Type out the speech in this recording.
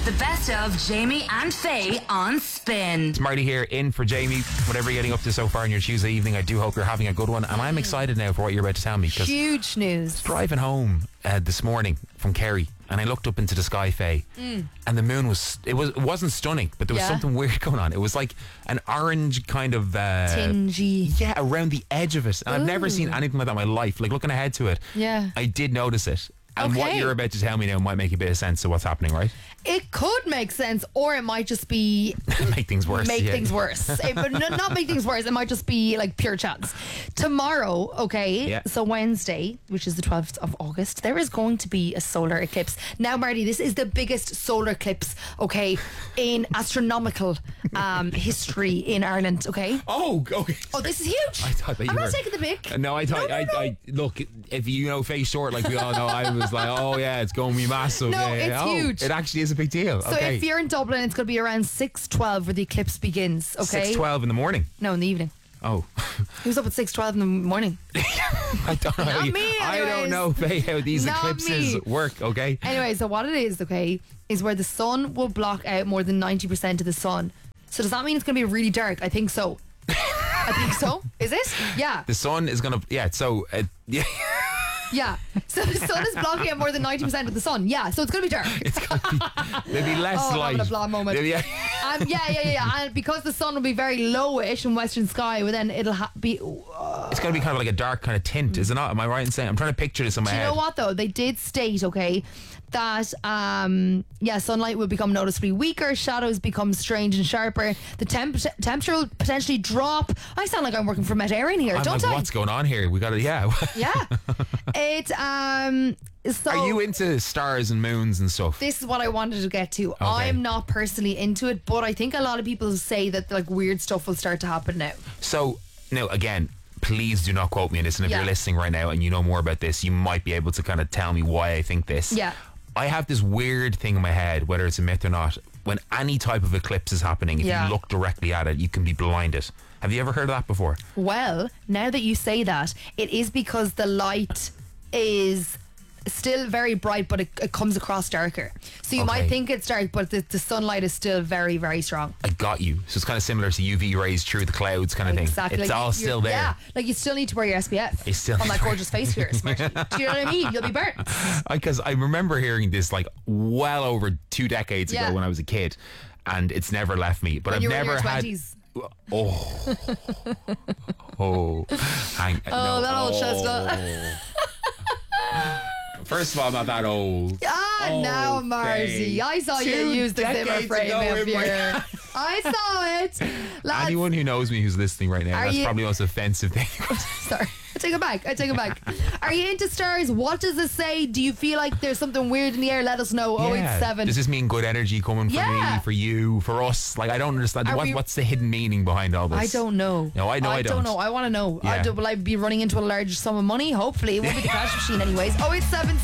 The best of Jamie and Faye on Spin. It's Marty here, in for Jamie. Whatever you're getting up to so far on your Tuesday evening, I do hope you're having a good one. And I'm excited now for what you're about to tell me. Huge news. Driving home this morning from Kerry, and I looked up into the sky, Faye, and the moon it wasn't stunning, but there was something weird going on. It was like an orange kind of tingy. Yeah, around the edge of it. And I've never seen anything like that in my life. Like, looking ahead to it, I did notice it. And what you're about to tell me now might make a bit of sense to what's happening, right? It could make sense, or it might just be make things worse. Things worse. But not make things worse. It might just be like pure chance. Tomorrow, so Wednesday, which is the 12th of August, there is going to be a solar eclipse. Now, Marty, this is the biggest solar eclipse, in astronomical history in Ireland. Oh, okay. Oh, this is huge. I thought that I'm not taking the pic. No, I thought I look. If you know Face Short, like we all know, I was like, oh yeah, it's going to be massive. No, it's huge. It actually is a big deal. So if you're in Dublin, it's going to be around 6:12 where the eclipse begins. 6:12 in the morning. No, in the evening. Oh, who's up at 6:12 in the morning? I don't know. Not me. I don't know, Faye, how these eclipses work. Okay. Anyway, so what it is, is where the sun will block out more than 90% of the sun. So does that mean it's going to be really dark? I think so. I think so. Is it? Yeah. The sun is going to. Yeah. So. Yeah. Yeah, so the sun is blocking out more than 90% of the sun. Yeah, so it's going to be dark. It's going to be. There'll be less light. I'm having a blah moment. Yeah. And because the sun will be very lowish in Western sky, well, then it'll be. It's going to be kind of like a dark kind of tint, is it not? Am I right in saying? I'm trying to picture this in my head. Do you know what though? They did state, that sunlight will become noticeably weaker, shadows become strange and sharper, the temperature will potentially drop. I sound like I'm working for Met Éireann here, don't I? What's going on here? We got to, yeah. It so are you into stars and moons and stuff? This is what I wanted to get to. I'm not personally into it, but I think a lot of people say that like weird stuff will start to happen now. So now again, please do not quote me on this, and if you're listening right now and you know more about this, you might be able to kind of tell me why I think this. Yeah. I have this weird thing in my head, whether it's a myth or not, when any type of eclipse is happening, if you look directly at it, you can be blinded. Have you ever heard of that before? Well, now that you say that, it is because the light is still very bright, but it comes across darker. So you might think it's dark, but the sunlight is still very, very strong. I got you. So it's kind of similar to UV rays through the clouds kind of thing. Exactly. It's all still there. Yeah, like you still need to wear your SPF on that gorgeous face of yours, Smarty. Do you know what I mean? You'll be burnt. Because I remember hearing this like well over 2 decades ago when I was a kid, and it's never left me. But I've never had. 20s. That old chestnut. First of all, I'm not that old. Now, Marty. I saw you use the Zimmer frame up here. I saw it. Lads, anyone who knows me who's listening right now, that's probably the most offensive thing. Sorry. I take it back. Are you into stars? What does it say? Do you feel like there's something weird in the air? Let us know. 087. Does this mean good energy coming for me, for you, for us? Like, I don't understand. What's the hidden meaning behind all this? I don't know. No, I don't know. I want to know. Will I be running into a large sum of money? Hopefully. It won't be the cash machine anyways. 087